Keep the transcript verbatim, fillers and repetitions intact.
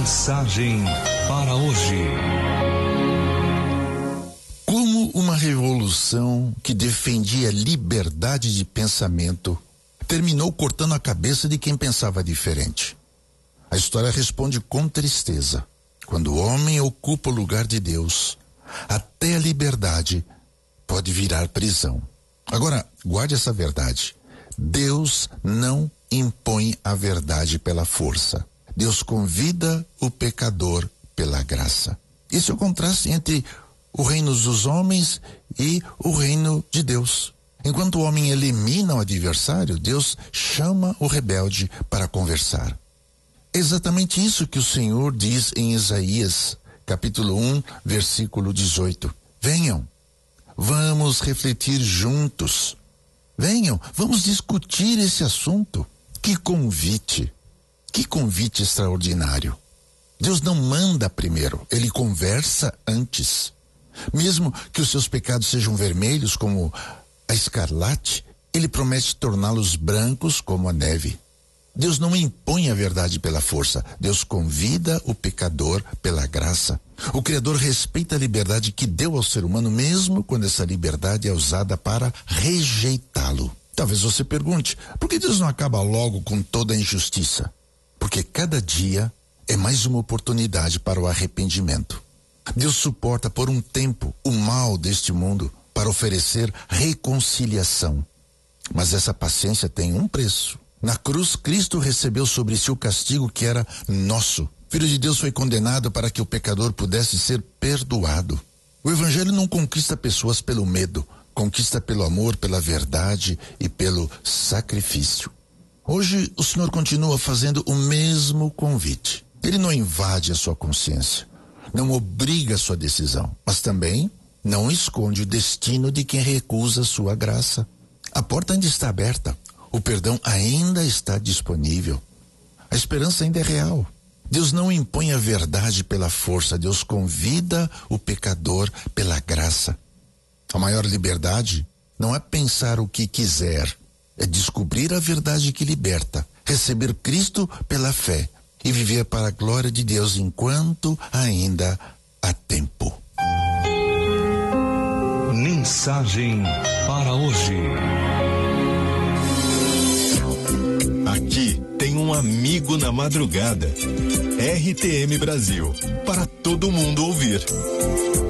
Mensagem para hoje. Como uma revolução que defendia liberdade de pensamento terminou cortando a cabeça de quem pensava diferente. A história responde com tristeza. Quando o homem ocupa o lugar de Deus, até a liberdade pode virar prisão. Agora, guarde essa verdade. Deus não impõe a verdade pela força. Deus convida o pecador pela graça. Esse é o contraste entre o reino dos homens e o reino de Deus. Enquanto o homem elimina o adversário, Deus chama o rebelde para conversar. É exatamente isso que o Senhor diz em Isaías, capítulo um, versículo dezoito. Venham, vamos refletir juntos. Venham, vamos discutir esse assunto. Que convite, que convite extraordinário. Deus não manda primeiro, Ele conversa antes. Mesmo que os seus pecados sejam vermelhos como a escarlate, Ele promete torná-los brancos como a neve. Deus não impõe a verdade pela força, Deus convida o pecador pela graça. O Criador respeita a liberdade que deu ao ser humano, mesmo quando essa liberdade é usada para rejeitá-lo. Talvez você pergunte, por que Deus não acaba logo com toda a injustiça? Porque cada dia é mais uma oportunidade para o arrependimento. Deus suporta por um tempo o mal deste mundo para oferecer reconciliação. Mas essa paciência tem um preço. Na cruz, Cristo recebeu sobre si o castigo que era nosso. O Filho de Deus foi condenado para que o pecador pudesse ser perdoado. O Evangelho não conquista pessoas pelo medo, conquista pelo amor, pela verdade e pelo sacrifício. Hoje, o Senhor continua fazendo o mesmo convite. Ele não invade a sua consciência, não obriga a sua decisão, mas também não esconde o destino de quem recusa a sua graça. A porta ainda está aberta, o perdão ainda está disponível, a esperança ainda é real. Deus não impõe a verdade pela força, Deus convida o pecador pela graça. A maior liberdade não é pensar o que quiser, é descobrir a verdade que liberta, receber Cristo pela fé e viver para a glória de Deus enquanto ainda há tempo. Mensagem para hoje. Aqui tem um amigo na madrugada. R T M Brasil, para todo mundo ouvir.